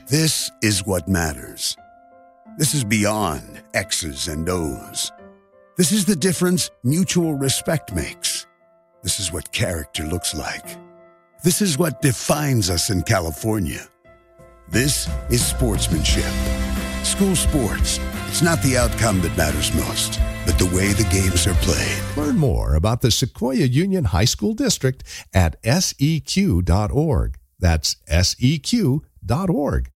This is what matters. This is beyond X's and O's. This is the difference mutual respect makes. This is what character looks like. This is what defines us in California. This is sportsmanship. School sports. It's not the outcome that matters most, but the way the games are played. Learn more about the Sequoia Union High School District at seq.org. That's seq.org.